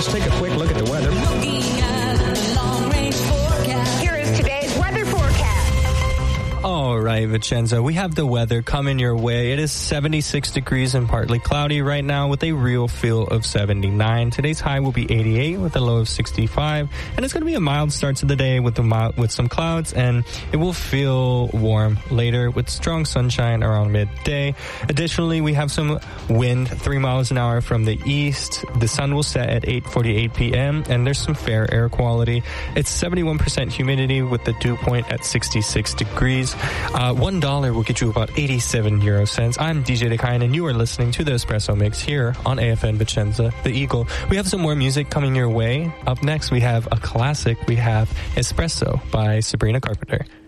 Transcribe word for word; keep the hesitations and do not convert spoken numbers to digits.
let's take a quick look at the weather. Looking at the long-range forecast. Here is today's weather forecast. All right, Vicenza, we have the weather coming your way. It is seventy-six degrees and partly cloudy right now with a real feel of seventy-nine. Today's high will be eighty-eight with a low of sixty-five. And it's going to be a mild start to the day with, the mild, with some clouds, and it will feel warm later with strong sunshine around midday. Additionally, we have some wind, three miles an hour from the east. The sun will set at eight forty-eight p.m., and there's some fair air quality. It's seventy-one percent humidity with the dew point at sixty-six degrees. Uh, one dollar will get you about eighty-seven euro cents. I'm D J Dekayan, and you are listening to the Espresso Mix here on A F N Vicenza, the Eagle. We have some more music coming your way. Up next, we have a classic. We have Espresso by Sabrina Carpenter.